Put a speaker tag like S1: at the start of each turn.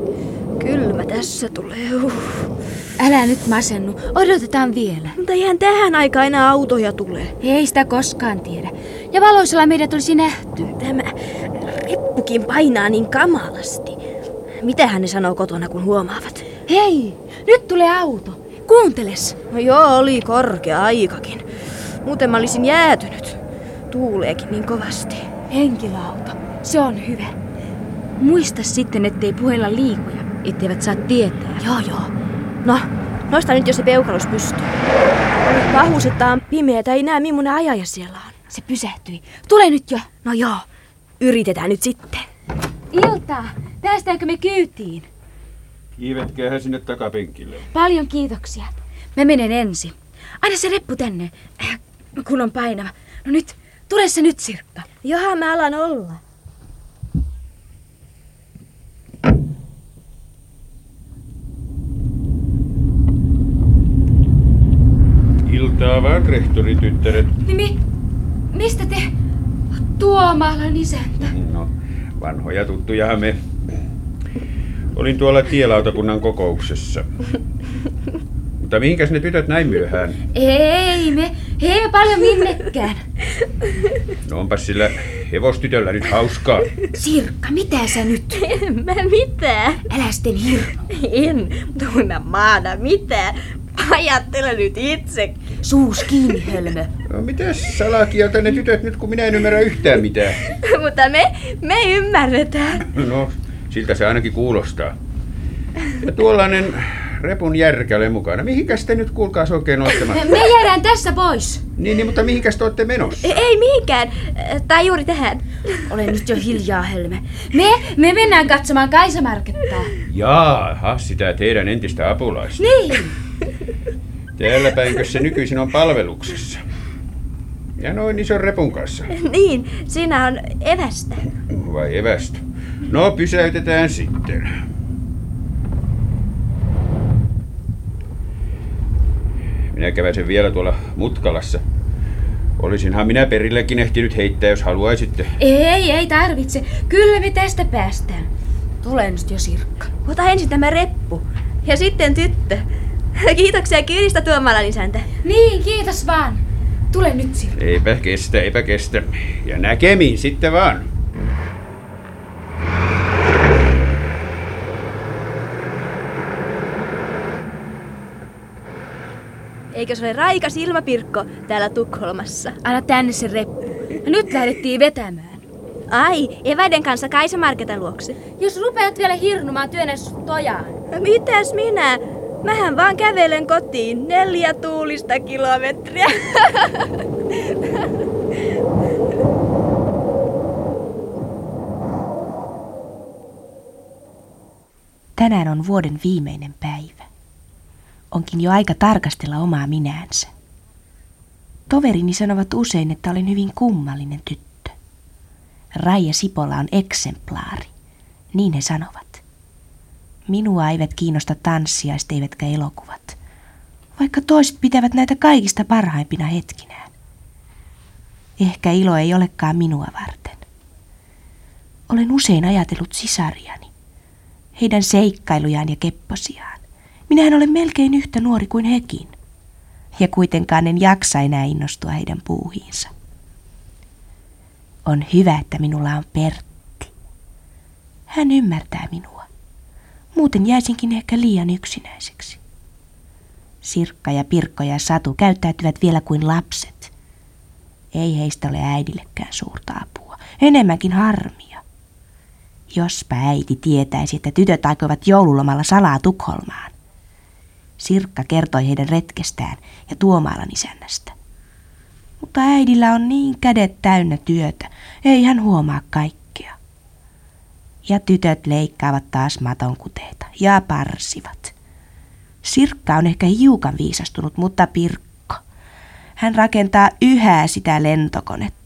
S1: Kylmä tässä tulee.
S2: Älä nyt masennu, odotetaan vielä.
S1: Mutta eihän tähän aikaan enää autoja tule.
S2: Ei sitä koskaan tiedä. Ja valoisella meidät olisi nähty.
S1: Tämä reppukin painaa niin kamalasti. Mitähän ne sanoo kotona, kun huomaavat?
S2: Hei, nyt tulee auto. Kuunteles.
S1: No joo, oli korkea aikakin. Muuten mä olisin jäätynyt. Tuuleekin niin kovasti.
S2: Henkilöauto, se on hyvä. Muista sitten, ettei puhella liikoja, etteivät saa tietää.
S1: Joo. No, noista nyt jo se peukalus pystyy. Pahus, että on pimeätä, ei näe millainen ajaja siellä on.
S2: Se pysähtyi. Tule nyt jo.
S1: No joo, yritetään nyt sitten.
S2: Iltaa, päästäänkö me kyytiin?
S3: Kiivetkäähän sinne takapenkille.
S2: Paljon kiitoksia. Mä menen ensin. Anna se reppu tänne, kun on painava. No nyt, tule se nyt, Sirkka.
S1: Johan mä alan olla.
S3: Iltaa vaan, rehtorityttäret.
S2: Mistä te? Tuomalan isäntä.
S3: No, vanhoja tuttujahan me. Olin tuolla tielautakunnan kokouksessa. Mutta mihinkäs ne tytöt näin myöhään?
S2: Ei me paljon minnekään.
S3: No onpas sillä hevostytöllä nyt hauskaa.
S2: Sirkka, mitä sä nyt?
S1: En mä mitään.
S2: Älä sitten hirmu.
S1: En, tunna maana mitään. Ajattele nyt itse.
S2: Suus kiinni, hölmö.
S3: No mitäs salakieltä ne tytöt nyt, kun minä en ymmärrä yhtään mitään?
S1: Mutta me ymmärretään.
S3: No, siltä se ainakin kuulostaa. Ja tuollainen repun järkäle mukana. Mihinkäs te nyt kuulkaas oikein olette?
S2: Me jäädään tässä pois.
S3: Niin, mutta mihinkäs te olette menossa?
S1: Ei mihinkään. Tai juuri tähän.
S2: Olen nyt jo hiljaa, hölmö. Me mennään katsomaan Kaisa-Markettaa.
S3: Jaaha, sitä teidän entistä apulaista.
S2: Niin.
S3: Täällä päinkö se nykyisin on palveluksessa? Ja noin ison repun kanssa.
S1: Niin, siinä on evästä.
S3: Vai evästä? No, pysäytetään sitten. Minä käväsen vielä tuolla Mutkalassa. Olisinhan minä perillekin ehtinyt heittää, jos haluaisitte.
S2: Ei tarvitse. Kyllä me tästä päästään. Tule nyt jo, Sirkka.
S1: Ota ensin tämä reppu. Ja sitten tyttö. Kiitoksia kyydistä, Tuomalan isäntä.
S2: Niin, kiitos vaan. Tule nyt, Sirkka.
S3: Eipä kestä. Ja näkemiin sitten vaan.
S1: Eikö se ole raikas ilmapirkko täällä Tukholmassa?
S2: Anna tänne se reppu. Ja nyt lähdettiin vetämään.
S1: Ai, eväiden kanssa Kaisa-Marketan luokse.
S2: Jos rupeat vielä hirnumaan, työnnä sut tojaan.
S1: Mitäs minä? Mähän vaan kävelen kotiin 4 tuulista kilometriä.
S4: Tänään on vuoden viimeinen päivä. Onkin jo aika tarkastella omaa minäänsä. Toverini sanovat usein, että olen hyvin kummallinen tyttö. Raija Sipola on eksemplaari, niin he sanovat. Minua eivät kiinnosta tanssiaiset eivätkä elokuvat, vaikka toiset pitävät näitä kaikista parhaimpina hetkinään. Ehkä ilo ei olekaan minua varten. Olen usein ajatellut sisariani, heidän seikkailujaan ja kepposiaan. Minähän olen melkein yhtä nuori kuin hekin, ja kuitenkaan en jaksa enää innostua heidän puuhiinsa. On hyvä, että minulla on Pertti. Hän ymmärtää minua. Muuten jäisinkin ehkä liian yksinäiseksi. Sirkka ja Pirkko ja Satu käyttäytyvät vielä kuin lapset. Ei heistä ole äidillekään suurta apua, enemmänkin harmia. Jospa äiti tietäisi, että tytöt aikoivat joululomalla salaa Tukholmaan. Sirkka kertoi heidän retkestään ja Tuomalan isännästä. Mutta äidillä on niin kädet täynnä työtä, ei hän huomaa kaikkea. Ja tytöt leikkaavat taas matonkuteita ja parsivat. Sirkka on ehkä hiukan viisastunut, mutta Pirkko, hän rakentaa yhä sitä lentokonetta.